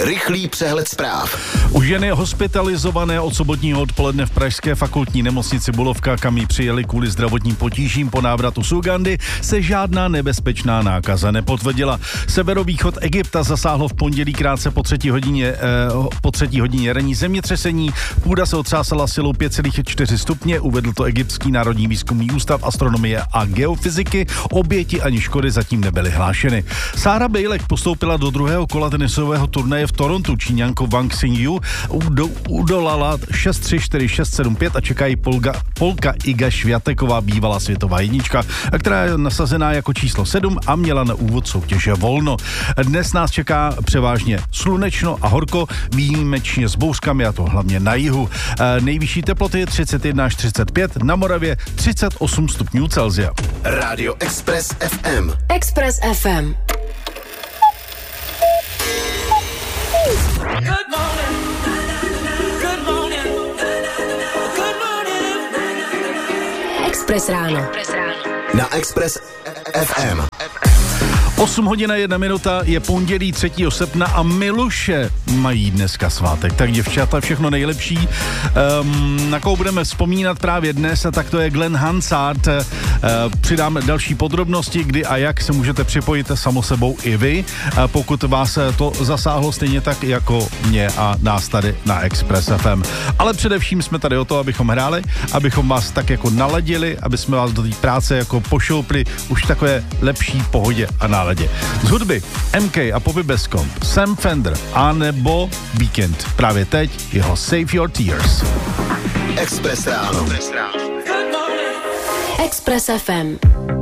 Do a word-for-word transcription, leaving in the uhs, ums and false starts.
Rychlý přehled zpráv. U ženy hospitalizované od sobotního odpoledne v pražské fakultní nemocnici Bulovka, kam jí přijeli kvůli zdravotním potížím po návratu z Ugandy, se žádná nebezpečná nákaza nepotvrdila. Severovýchod Egypta zasáhlo v pondělí krátce po třetí hodině, eh, po třetí hodině ranní zemětřesení. Půda se otřásala silou pět celá čtyři stupně, uvedl to Egyptský národní výzkumný ústav astronomie a geofyziky. Oběti ani škody zatím nebyly hlášeny. Sarah Bejlek postoupila do druhého kola tenisového turnaje v Torontu. Číňanko Wang Xingyu udolala šest tři, čtyři šest, sedm pět a čeká jí Polka, Polka Iga Šviateková, bývalá světová jednička, která je nasazená jako číslo sedm a měla na úvod soutěže volno. Dnes nás čeká převážně slunečno a horko, výjimečně s bouřkami, a to hlavně na jihu. E, nejvyšší teploty je třicet jedna až třicet pět, na Moravě třicet osm stupňů Celsia. Radio Express F M. Express F M. Good morning. Good morning. Good morning. Express ráno. Na Express F M. osm hodin a jedna minuta, je pondělí třetího srpna a Miluše mají dneska svátek. Tak děvčata, všechno nejlepší. Um, na koho budeme vzpomínat právě dnes, a tak to je Glenn Hansard. Uh, přidám další podrobnosti, kdy a jak se můžete připojit samo sebou i vy, uh, pokud vás to zasáhlo stejně tak jako mě a nás tady na Express F M. Ale především jsme tady o to, abychom hráli, abychom vás tak jako naladili, aby jsme vás do té práce jako pošoupli už v takové lepší pohodě a náladě. Z hudby M K a Poppy Bescomb, Sam Fender a nebo Weekend. Právě teď jeho Save Your Tears. Express ráno. Express F M.